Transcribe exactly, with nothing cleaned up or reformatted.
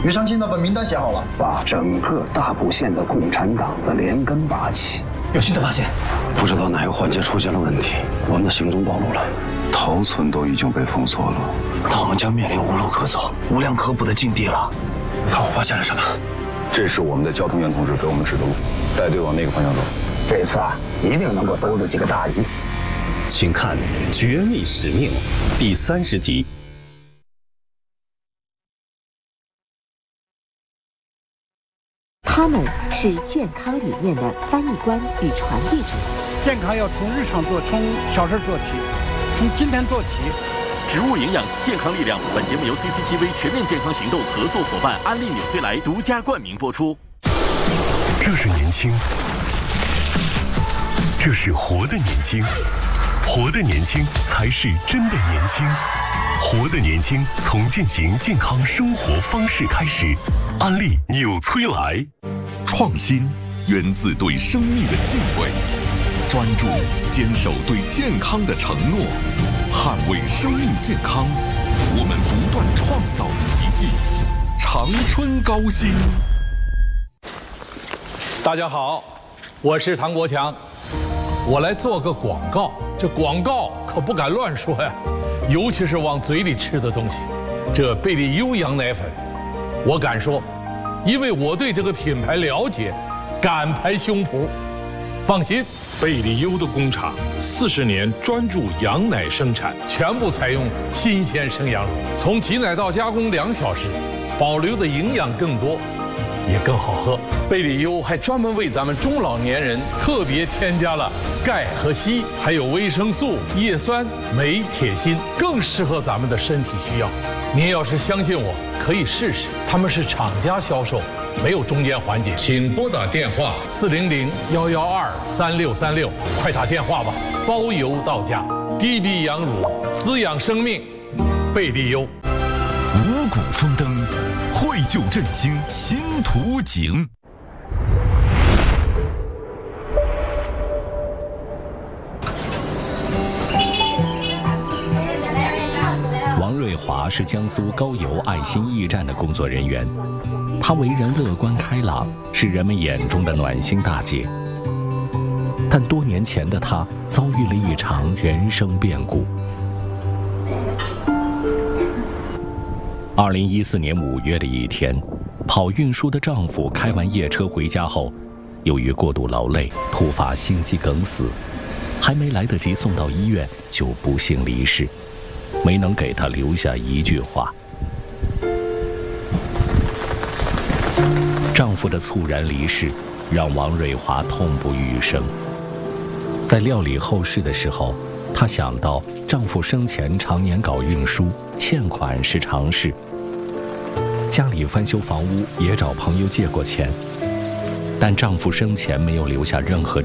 余长青那份名单写好了， 把整个大埔县的共产党子连根拔起。 有新的发现， 不知道哪个环节出现了问题，我们的行踪暴露了， 头村都已经被封锁了， 他们将面临无路可走、无粮可补的境地了。看我发现了什么？ 这是我们的交通员同志给我们指的路，带队往那个方向走。 这次啊，一定能够兜住几个大鱼。 请看《绝密使命》第三十集。 他们是健康理念的翻译官与传递者。 健康要从日常做，从小事做起，从今天做起。 植物营养，健康力量。本节目由 C C T V 全面健康行动合作伙伴安利纽崔莱独家冠名播出。 这是年轻，这是活的年轻，活的年轻才是真的年轻。活的年轻，从践行健康生活方式开始。安利纽崔莱。 创新源自对生命的敬畏，专注坚守对健康的承诺，捍卫生命健康，我们不断创造奇迹。长春高新。 大家好，我是唐国强，我来做个广告。这广告可不敢乱说呀，尤其是往嘴里吃的东西。这贝利优羊奶粉，我敢说，因为我对这个品牌了解，敢拍胸脯。放心， 贝利优的工厂四十年专注羊奶生产， 全部采用新鲜生羊乳，从挤奶到加工两小时，保留的营养更多，也更好喝。贝利优还专门为咱们中老年人特别添加了钙和硒，还有维生素、叶酸、镁、铁、锌，更适合咱们的身体需要。您要是相信我，可以试试。他们是厂家销售，没有中间环节。请拨打电话四零零幺幺二三六三六，快打电话吧，包邮到家。滴滴羊乳，滋养生命，贝利优。 五谷丰登，绘就振兴新图景。 王瑞华是江苏高邮爱心驿站的工作人员，他为人乐观开朗，是人们眼中的暖心大姐。但多年前的她遭遇了一场人生变故。二零一四年五月的一天，跑运输的丈夫开完夜车回家后，由于过度劳累，突发心肌梗死，还没来得及送到医院，就不幸离世。没能给他留下一句话。丈夫的猝然离世，让王瑞华痛不欲生。在料理后事的时候，她想到丈夫生前常年搞运输，欠款是常事。家里翻修房屋，也找朋友借过钱，但丈夫生前没有留下任何